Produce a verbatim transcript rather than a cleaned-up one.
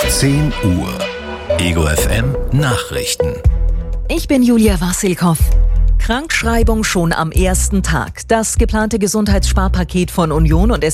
zehn Uhr. Ego F M Nachrichten. Ich bin Julia Wassilkow. Krankschreibung schon am ersten Tag. Das geplante Gesundheitssparpaket von Union und